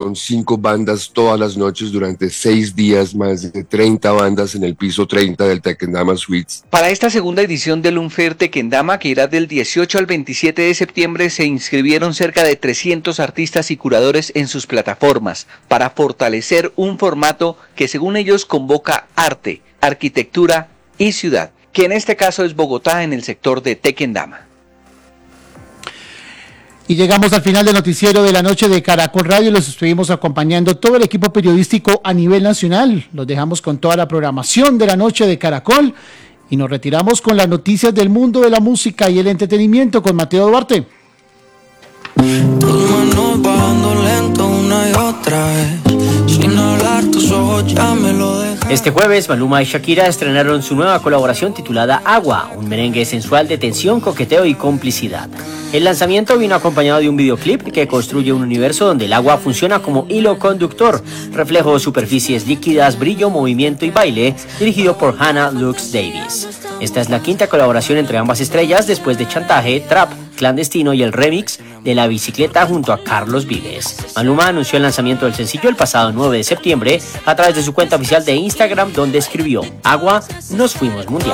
con 5 bandas todas las noches durante 6 días, más de 30 bandas en el piso 30 del Tequendama Suites. Para esta segunda edición del Unfair Tequendama, que irá del 18 al 27 de septiembre, se inscribieron cerca de 300 artistas y curadores en sus plataformas para fortalecer un formato que, según ellos, convoca arte, arquitectura y ciudad, que en este caso es Bogotá en el sector de Tequendama. Y llegamos al final del noticiero de la noche de Caracol Radio. Los estuvimos acompañando todo el equipo periodístico a nivel nacional. Los dejamos con toda la programación de la noche de Caracol y nos retiramos con las noticias del mundo de la música y el entretenimiento con Mateo Duarte. Tus manos bajando lento una y otra vez. Sin hablar, tus ojos ya me lo dejan. Este jueves, Maluma y Shakira estrenaron su nueva colaboración titulada Agua, un merengue sensual de tensión, coqueteo y complicidad. El lanzamiento vino acompañado de un videoclip que construye un universo donde el agua funciona como hilo conductor, reflejo de superficies líquidas, brillo, movimiento y baile, dirigido por Hannah Lux Davis. Esta es la quinta colaboración entre ambas estrellas después de Chantaje, Trap, Clandestino y el remix de La Bicicleta junto a Carlos Vives. Maluma anunció el lanzamiento del sencillo el pasado 9 de septiembre a través de su cuenta oficial de Instagram, donde escribió: Agua, nos fuimos mundial.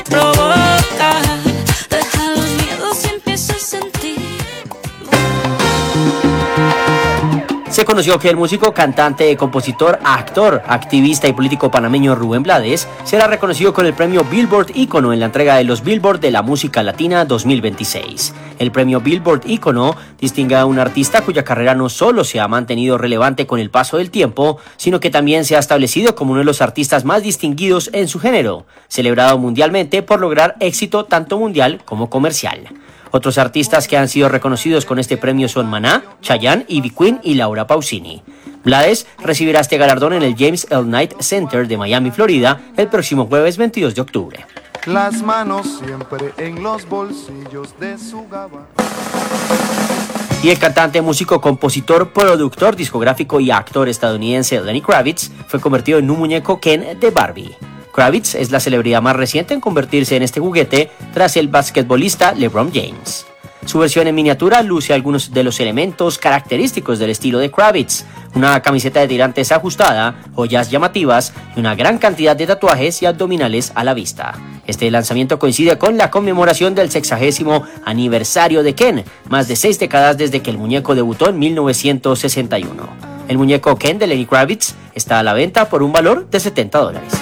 Se conoció que el músico, cantante, compositor, actor, activista y político panameño Rubén Blades será reconocido con el premio Billboard Ícono en la entrega de los Billboard de la Música Latina 2026. El premio Billboard Ícono distingue a un artista cuya carrera no solo se ha mantenido relevante con el paso del tiempo, sino que también se ha establecido como uno de los artistas más distinguidos en su género, celebrado mundialmente por lograr éxito tanto mundial como comercial. Otros artistas que han sido reconocidos con este premio son Maná, Chayanne, Ivy Queen y Laura Pausini. Blades recibirá este galardón en el James L. Knight Center de Miami, Florida, el próximo jueves 22 de octubre. Las manos siempre en los bolsillos de su gabán. Y el cantante, músico, compositor, productor discográfico y actor estadounidense Lenny Kravitz fue convertido en un muñeco Ken de Barbie. Kravitz es la celebridad más reciente en convertirse en este juguete tras el basquetbolista LeBron James. Su versión en miniatura luce algunos de los elementos característicos del estilo de Kravitz: una camiseta de tirantes ajustada, joyas llamativas y una gran cantidad de tatuajes y abdominales a la vista. Este lanzamiento coincide con la conmemoración del 60º aniversario de Ken, más de 6 décadas desde que el muñeco debutó en 1961. El muñeco Ken de Lenny Kravitz está a la venta por un valor de $70.